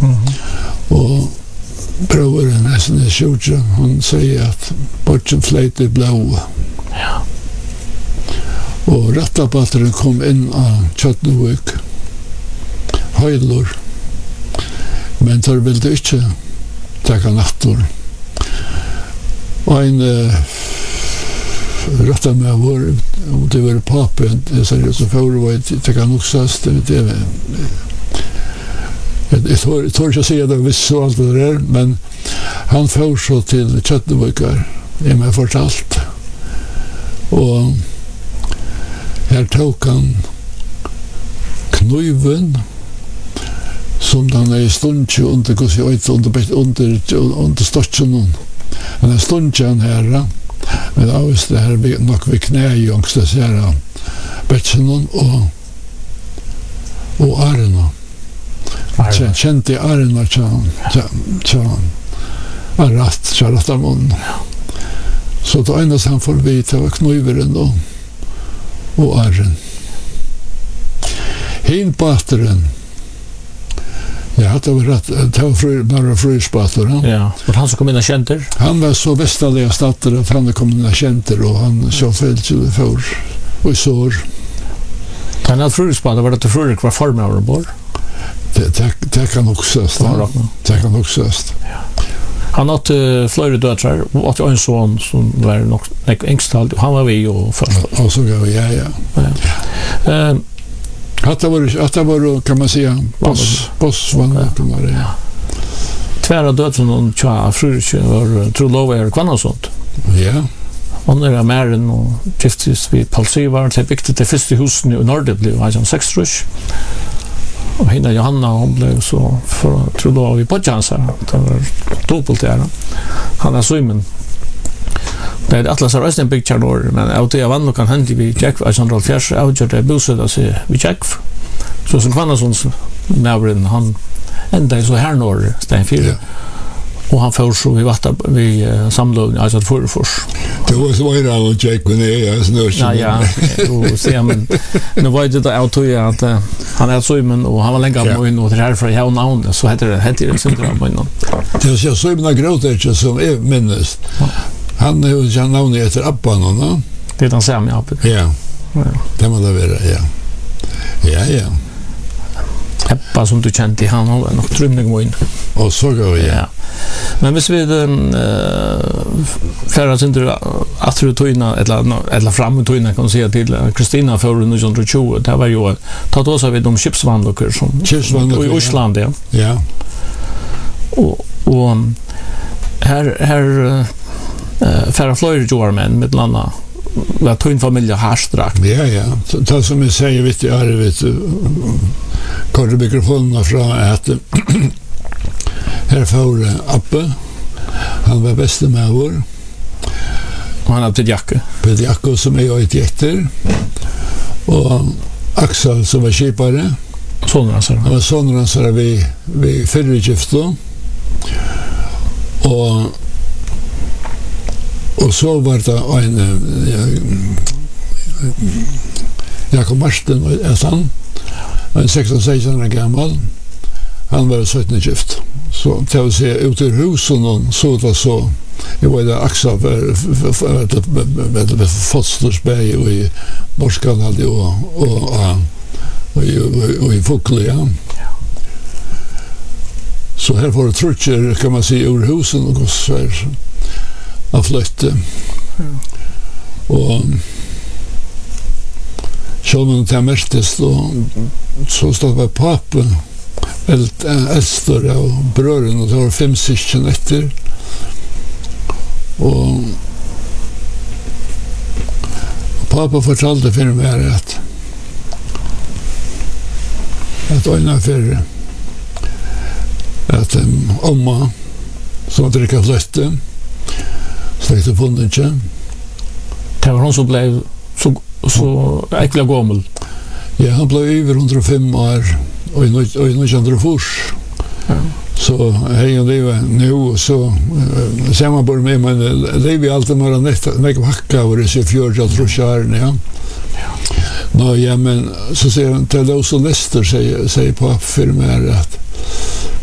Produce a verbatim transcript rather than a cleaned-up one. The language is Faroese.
Mm. Och bror nästan är sjuka. Han säger att bortsen flöjt blå. Ja. Och rattabatteren kom in av Tjötnevik. Höjlor. Men tar väl det inte tacka nattor. Och en uh, rätta med vår, och det var papen, det sa det så för var det tacka noxast, det det jag tror jag tror jag säger det visst så allt det där, men han får så till Tjötnevikar, är med fortalt. Och här tog han kniven som den är stund under kus jag under under under stotchen. Han är stunden här. Men avs det här vi nog vi knä jongsta så här. Betchen och och Arna. Jag kände Arna chan chan. Arat charlatamon. Så då ända han får vi ta kniven då. Och Arren. Hinpatteren. Ja, det var rätt. Det var fru, bara fryspatter. Ja, och han som kom in och känter? Han var så västaliga stater att han kom in och känter och han så fel till för och sår. Han hade fryspatter, var det till Fredrik var formar bor? Det, det, det kan också stå. Det kan också stå. Ja. Han hade flera döttrar och en son som var nog ängstal. Han var vi och först. Och så går vi, ja, ja. ja. Uh, Att det var, att det var, kan man säga, boss, boss var det. Ja. Tvära döden och tja, frurkje var trolova och kvann sånt. Ja. Hon är mären och giftes vid Palsivar. Det är viktigt det första husen i Norge blev han sex rush. Och henne Johanna hon blev så för trolova vid Podjansa. Det var dubbelt där. Han är Simon. Det är atlas är en picture door men out det vann kan hända vi Jack as on fjärs outgör det busar så vi Jack så som kvanna såns nävren han ända så här norr sten fyra och han får så vi vatta vi samlade alltså för för det var så era och Jack när jag snurr ja ja och se men nu var det där auto ja att han är så men och han var länge på in och det här för jag namn så heter det heter det centrum på innan det så så ibland gråter som är minst. Han är ju jag namn heter Abban va? Det är den samma Abban. Ja. Det måste vara ja. Ja ja. Abba som du kände han har nog drömning gå in. Och så går jag. Ja. Men hvis vi eh färras inte att du tojna eller eller fram tojna kan säga till Kristina för nio tjugo det var ju ta då så vi de chipsvandlokar som chipsvandlokar i Island ja. Ja. Och och här här Uh, färra flöjr jordmän med landa var två familjer harstrakt. Ja ja, så som jag säger vet jag är vet korre mikrofonerna från att här får Appe han var bästa med vår och han hade Jacke. Med Jacke som är ett jätter och Axel som var skipare sonen så. Han var sonen så vi vi förra gifto och och så var det en Jakob Marsten och han en sexton sexton år gammal han var sjutton gift så till att se ut ur husen och så det var så det var det Axel för med Fostersberg och i Morskan hade och och och i Fokle ja så här var det trutcher kan man se ur husen och så här av flytte. Mm. Och så man tar mestest och så stod det pappa helt äldre och bröderna och det var fem syskon efter. Och pappa fortalte för mig att att ena för att um, omma som dricker flytte släkte funden inte. Det var hon som blev så, så äckliga gammel. Ja, han blev över hundrafem år och i nittonhundrafyrtio fors. Ja. Så hej och det nu så ser man bara med men det är vi alltid några nästa mycket vacka och det ser fjärde jag tror kärn ja. Ja. Nå ja men så ser han till oss och Lester säger säger på för mig att